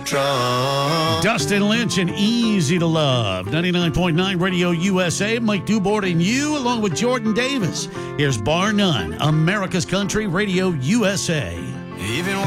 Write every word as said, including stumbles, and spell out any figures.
Trump. Dustin Lynch and Easy to Love. ninety-nine point nine Radio U S A. Mike Dubort and you, along with Jordan Davis. Here's Bar None, America's Country Radio U S A. Even